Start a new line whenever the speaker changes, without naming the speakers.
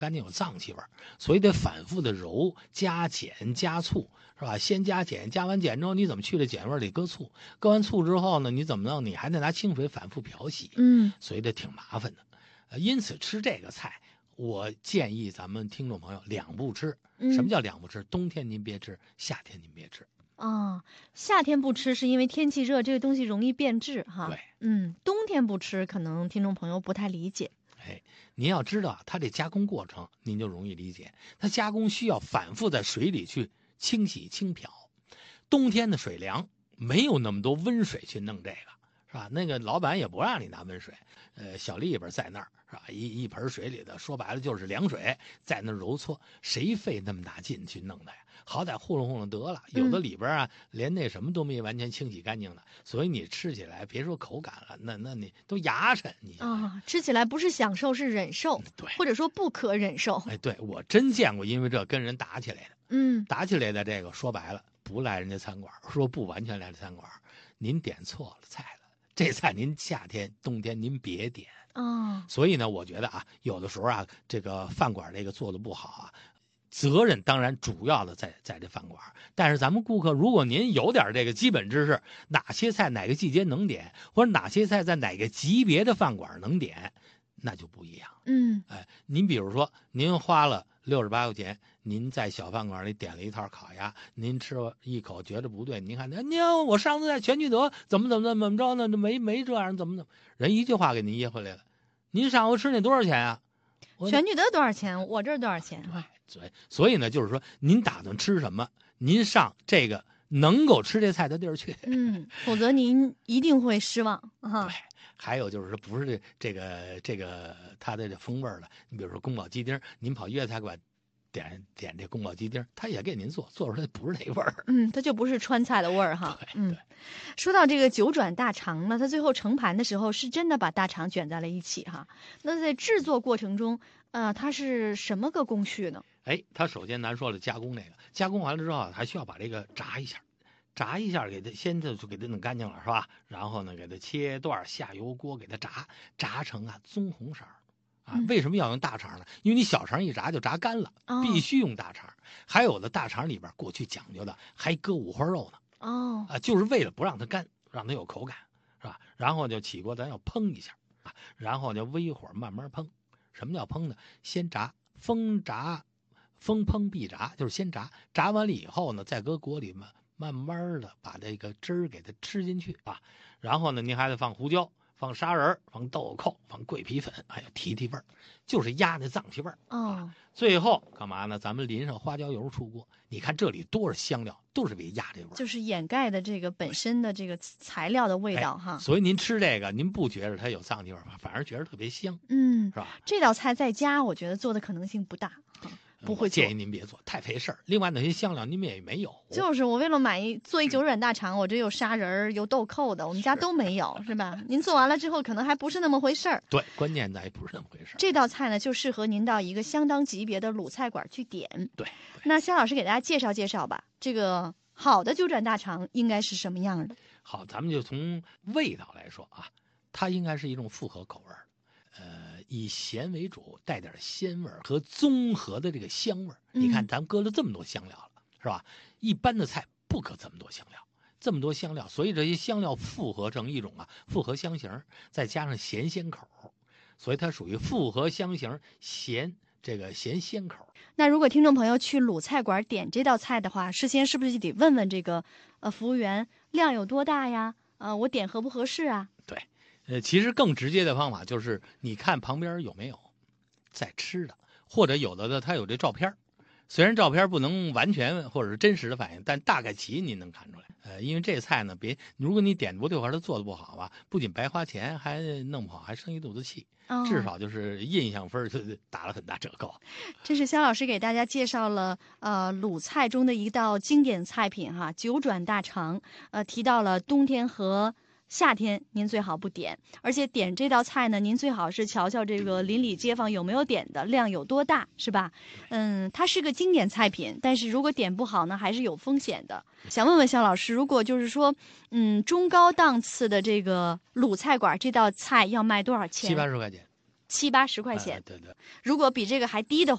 干净有脏气味，所以得反复的揉，加碱加醋，是吧？先加碱，加完碱之后，你怎么去这碱味？得搁醋，搁完醋之后呢，你怎么弄？你还得拿清水反复漂洗，所以这挺麻烦的。因此吃这个菜，我建议咱们听众朋友两不吃。什么叫两不吃？冬天您别吃，夏天您别吃。
夏天不吃是因为天气热，这个东西容易变质哈。
对，
冬天不吃，可能听众朋友不太理解。
您要知道它这加工过程，您就容易理解。它加工需要反复在水里去清洗清漂。冬天的水凉，没有那么多温水去弄这个，是吧？那个老板也不让你拿温水，小利边在那儿，是吧？一盆水里的，说白了就是凉水，在那揉搓，谁费那么大劲去弄的呀？好歹糊弄糊弄得了，有的里边啊，连那什么都没完全清洗干净的，所以你吃起来别说口感了，那你都牙碜，你
吃起来不是享受是忍受，
对，
或者说不可忍受。
对，我真见过因为这跟人打起来
的，
打起来的这个说白了不赖人家餐馆，说不完全赖餐馆，您点错了菜了，这菜您夏天冬天您别点所以呢，我觉得啊，有的时候啊，这个饭馆这个做的不好啊。责任当然主要的在这饭馆，但是咱们顾客，如果您有点这个基本知识，哪些菜哪个季节能点，或者哪些菜在哪个级别的饭馆能点，那就不一样。您比如说，您花了68块钱，您在小饭馆里点了一套烤鸭，您吃了一口觉得不对，您看，我上次在全聚德怎么着呢？没这样，怎么人一句话给您噎回来了。您上回吃那多少钱啊？
全聚德多少钱？我这儿多少钱？
所以呢，就是说，您打算吃什么，您上这个能够吃这菜的地儿去。
否则您一定会失望
对，还有就是说，不是这个它的这风味了。你比如说宫保鸡丁，您跑粤菜馆点这宫保鸡丁，他也给您做出来不是那味儿。
它就不是川菜的味儿哈。
对。
说到这个九转大肠呢，它最后盛盘的时候是真的把大肠卷在了一起哈。那在制作过程中，它是什么个工序呢？
它首先咱说了加工，加工完了之后还需要把这个炸一下，给它先就给它弄干净了，是吧？然后呢，给它切段，下油锅给它炸成棕红色为什么要用大肠呢？因为你小肠一炸就炸干了，必须用大肠。还有的大肠里边过去讲究的还搁五花肉呢，就是为了不让它干，让它有口感，是吧？然后就起锅，咱要烹一下然后就微火慢慢烹。什么叫烹呢？先炸，风烹必炸，就是先炸完了以后呢，再搁锅里慢慢的把这个汁儿给它吃进去然后呢，您还得放胡椒，放砂仁，放豆蔻，放桂皮粉，还有提味儿，就是压那脏气味儿最后干嘛呢？咱们淋上花椒油出锅，你看这里多少香料，都是为压这味儿，
就是掩盖的这个本身的这个材料的味道哈。
所以您吃这个，您不觉得它有脏气味儿，反而觉得特别香，是吧？
这道菜在家我觉得做的可能性不大不会
建议您别做，太费事儿。另外那些香料您们也没有。
就是我为了做一九转大肠，我这有砂仁有豆蔻的，我们家都没有，是吧？您做完了之后，可能还不是那么回事儿。
对，关键在于不是那么回事儿。
这道菜呢，就适合您到一个相当级别的鲁菜馆去点。
对。
那肖老师给大家介绍介绍吧，这个好的九转大肠应该是什么样的？
好，咱们就从味道来说它应该是一种复合口味儿。以咸为主，带点鲜味和综合的这个香味你看，咱们搁了这么多香料了，是吧？一般的菜不搁这么多香料，所以这些香料复合成一种复合香型，再加上咸鲜口，所以它属于复合香型咸鲜口。
那如果听众朋友去鲁菜馆点这道菜的话，事先是不是得问问这个服务员量有多大呀？我点合不合适啊？
对。其实更直接的方法就是你看旁边有没有在吃的，或者有的他有这照片，虽然照片不能完全或者是真实的反映，但大概其您能看出来。因为这菜呢，如果你点不对或者做的不好不仅白花钱，还弄不好还生一肚子气，至少就是印象分就打了很大折扣。
这是肖老师给大家介绍了鲁菜中的一道经典菜品九转大肠，提到了冬天和夏天您最好不点，而且点这道菜呢，您最好是瞧瞧这个邻里街坊有没有点的，量有多大，是吧？它是个经典菜品，但是如果点不好呢，还是有风险的。想问问肖老师，如果就是说，中高档次的这个鲁菜馆，这道菜要卖多少钱？
70-80块钱。
70-80块钱。
对。
如果比这个还低的话。